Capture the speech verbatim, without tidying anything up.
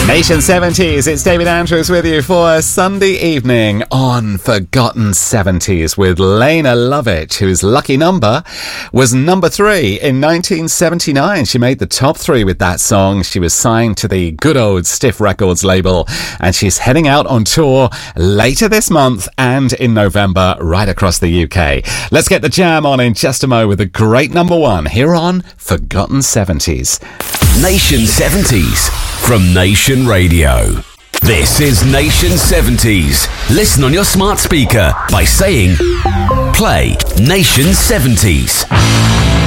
Nation seventies, it's David Andrews with you for a Sunday evening on Forgotten seventies with Lena Lovitch, whose lucky number was number three in nineteen seventy-nine. She made the top three with that song. She was signed to the good old Stiff Records label, and she's heading out on tour later this month and in November right across the U K. Let's get the jam on in just a mo with a great number one here on Forgotten seventies. Nation seventies from Nation Radio. This is Nation seventies. Listen on your smart speaker by saying, play Nation seventies.